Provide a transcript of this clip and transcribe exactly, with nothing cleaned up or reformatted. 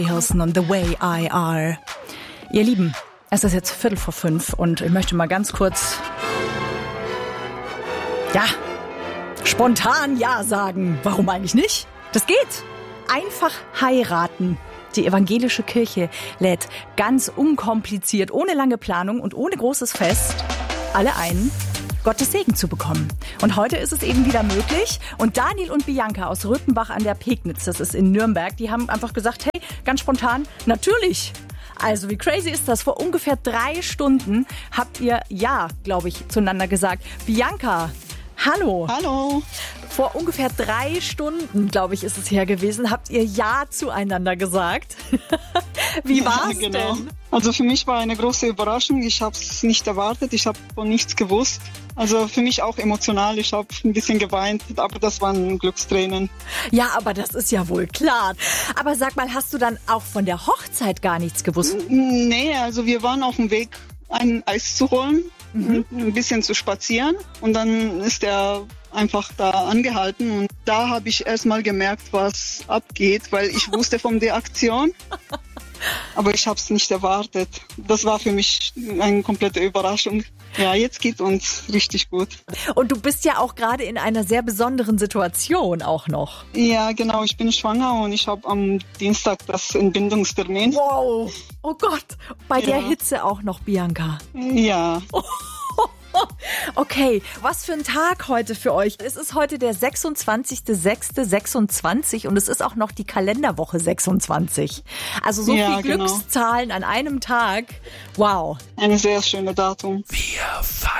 Hilson und The Way I Are. Ihr Lieben, es ist jetzt Viertel vor fünf und ich möchte mal ganz kurz, ja, spontan Ja sagen. Warum eigentlich nicht? Das geht. Einfach heiraten. Die evangelische Kirche lädt ganz unkompliziert, ohne lange Planung und ohne großes Fest alle ein, Gottes Segen zu bekommen. Und heute ist es eben wieder möglich. Und Daniel und Bianca aus Röthenbach an der Pegnitz, das ist in Nürnberg, die haben einfach gesagt, hey, ganz spontan, natürlich. Also wie crazy ist das? Vor ungefähr drei Stunden habt ihr Ja, glaube ich, zueinander gesagt. Bianca, hallo. Hallo. Vor ungefähr drei Stunden, glaube ich, ist es her gewesen, habt ihr Ja zueinander gesagt. Wie war's ja, genau. denn? Also für mich war eine große Überraschung. Ich habe es nicht erwartet. Ich habe von nichts gewusst. Also für mich auch emotional. Ich habe ein bisschen geweint, aber das waren Glückstränen. Ja, aber das ist ja wohl klar. Aber sag mal, hast du dann auch von der Hochzeit gar nichts gewusst? Nee, also wir waren auf dem Weg, ein Eis zu holen, mhm. ein bisschen zu spazieren. Und dann ist er einfach da angehalten. Und da habe ich erst mal gemerkt, was abgeht, weil ich wusste von der Aktion. Aber ich habe es nicht erwartet. Das war für mich eine komplette Überraschung. Ja, jetzt geht uns richtig gut. Und du bist ja auch gerade in einer sehr besonderen Situation auch noch. Ja, genau. Ich bin schwanger und ich habe am Dienstag das Entbindungstermin. Wow. Oh Gott. Bei ja. der Hitze auch noch, Bianca. Ja. Oh. Okay, was für ein Tag heute für euch. Es ist heute der sechsundzwanzigster sechster sechsundzwanzig und es ist auch noch die Kalenderwoche sechsundzwanzig. Also so ja, viel genau. Glückszahlen an einem Tag. Wow. Ein sehr schönes Datum. Wir feiern.